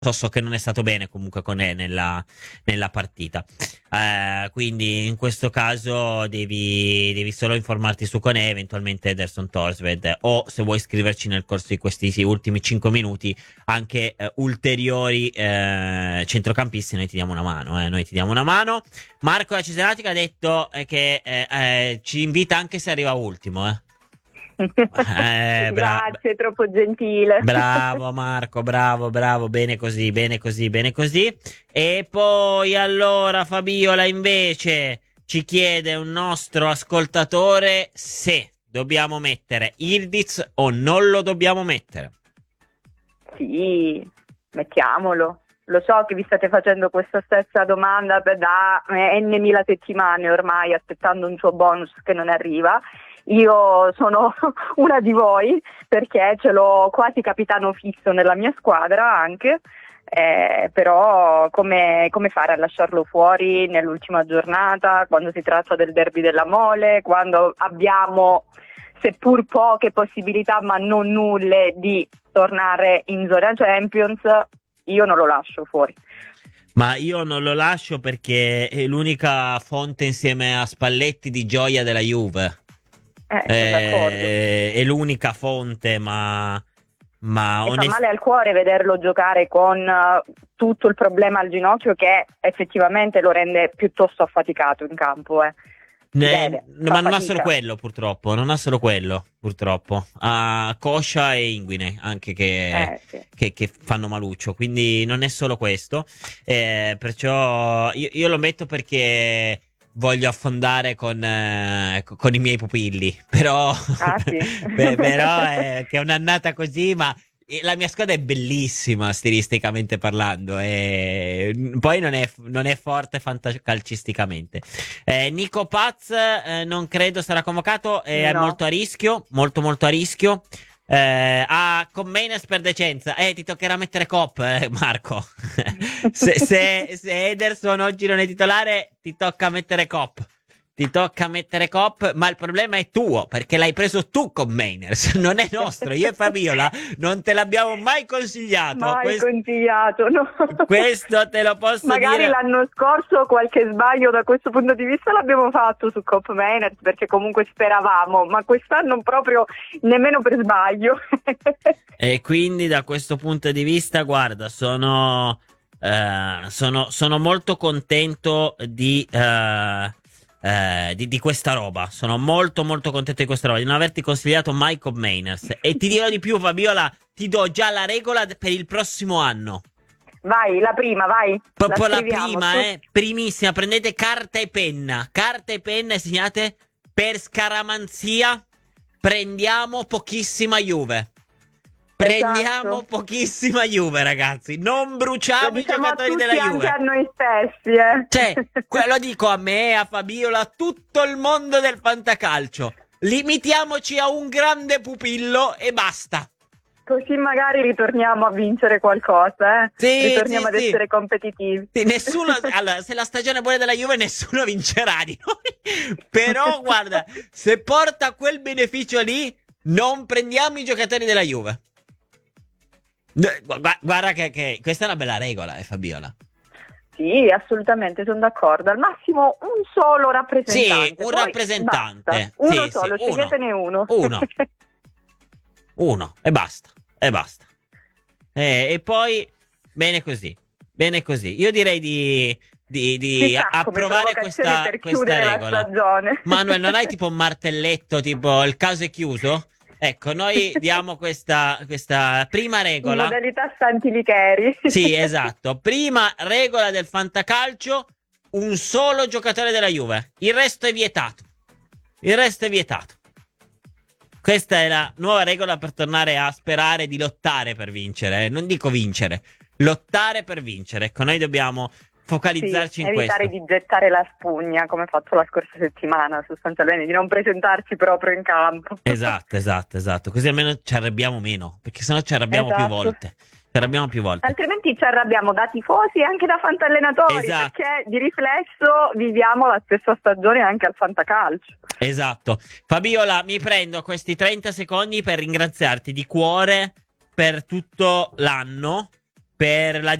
So che non è stato bene comunque con nella partita. Quindi in questo caso devi solo informarti su Koné, eventualmente Ederson Torstvedt, o se vuoi scriverci nel corso di questi sì, ultimi 5 minuti anche ulteriori centrocampisti. Noi ti diamo una mano, noi ti diamo una mano. Marco da Cesenatico ha detto che ci invita anche se arriva ultimo. Grazie, troppo gentile. Bravo Marco, bravo, bravo, bene così, bene così, bene così. E poi allora Fabiola invece ci chiede un nostro ascoltatore se dobbiamo mettere Ildiz o non lo dobbiamo mettere. Sì, mettiamolo. Lo so che vi state facendo questa stessa domanda da n settimane ormai, aspettando un suo bonus che non arriva. Io sono una di voi perché ce l'ho quasi capitano fisso nella mia squadra anche, però come fare a lasciarlo fuori nell'ultima giornata, quando si tratta del derby della Mole, quando abbiamo seppur poche possibilità ma non nulle di tornare in zona Champions? Io non lo lascio fuori. Ma io non lo lascio perché è l'unica fonte insieme a Spalletti di gioia della Juve. Sono d'accordo. È l'unica fonte, ma E fa male al cuore vederlo giocare con tutto il problema al ginocchio che effettivamente lo rende piuttosto affaticato in campo. Ma non ha solo quello, purtroppo. Non ha solo quello, purtroppo. Ha Coscia e Inguine anche sì. che fanno maluccio. Quindi non è solo questo. Perciò io lo metto perché voglio affondare con i miei pupilli. Però, sì. però che è un'annata così, ma la mia squadra è bellissima stilisticamente parlando, e poi non è forte calcisticamente. Nico Paz non credo sarà convocato, è No. molto a rischio, molto molto a rischio. Con Menes per decenza, ti toccherà mettere Cop, Marco. se Ederson oggi non è titolare, ti tocca mettere Cop. Ti tocca mettere Cop, ma il problema è tuo, perché l'hai preso tu con Mainers, non è nostro. Io e Fabiola non te l'abbiamo mai consigliato. Mai consigliato, no. Questo te lo posso Magari dire. l'anno scorso qualche sbaglio da questo punto di vista l'abbiamo fatto su Cop Mainers, perché comunque speravamo, ma quest'anno proprio nemmeno per sbaglio. E quindi da questo punto di vista, guarda, sono molto contento di questa roba. Sono molto molto contento di questa roba, di non averti consigliato Michael Mainers. E ti dirò di più, Fabiola, ti do già la regola per il prossimo anno. Vai, la prima, vai. Proprio la prima, primissima. Prendete carta e penna e segnate: per scaramanzia prendiamo pochissima Juve. Prendiamo pochissima Juve, ragazzi. Non bruciamo i giocatori della Juve. Anche a noi stessi, Cioè, quello dico a me, a Fabiola, a tutto il mondo del fantacalcio. Limitiamoci a un grande pupillo e basta. Così magari ritorniamo a vincere qualcosa, Sì, ritorniamo ad essere competitivi. Sì, allora, se la stagione è buona della Juve, nessuno vincerà di noi. Però, guarda, se porta quel beneficio lì, non prendiamo i giocatori della Juve. Guarda che questa è una bella regola, Fabiola. Sì, assolutamente, sono d'accordo. Al massimo un solo rappresentante. Sì, un rappresentante. Basta. Uno solo, sceglietene uno. Uno, e basta. E poi, bene così. Io direi di approvare questa regola. Manuel, non hai tipo un martelletto, tipo il caso è chiuso? Ecco, noi diamo questa prima regola. In modalità Santi Licheri. Sì, esatto. Prima regola del fantacalcio: un solo giocatore della Juve. Il resto è vietato. Questa è la nuova regola per tornare a sperare di lottare per vincere. Non dico vincere, lottare per vincere. Ecco, noi dobbiamo focalizzarci in questo. Evitare di gettare la spugna, come fatto la scorsa settimana, sostanzialmente, di non presentarci proprio in campo. Esatto. Così almeno ci arrabbiamo meno, perché sennò ci arrabbiamo più volte. Altrimenti ci arrabbiamo da tifosi e anche da fantallenatori, perché di riflesso viviamo la stessa stagione anche al fantacalcio. Esatto. Fabiola, mi prendo questi 30 secondi per ringraziarti di cuore per tutto l'anno, per la